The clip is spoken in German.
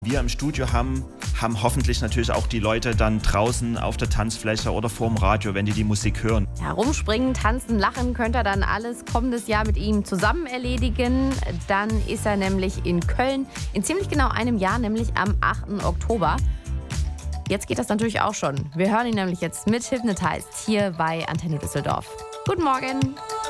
Wir im Studio haben hoffentlich natürlich auch die Leute dann draußen auf der Tanzfläche oder vorm Radio, wenn die Musik hören. Herumspringen, tanzen, lachen könnt ihr dann alles kommendes Jahr mit ihm zusammen erledigen. Dann ist er nämlich in Köln in ziemlich genau einem Jahr, nämlich am 8. Oktober. Jetzt geht das natürlich auch schon. Wir hören ihn nämlich jetzt mit Hypnotized hier bei Antenne Düsseldorf. Guten Morgen.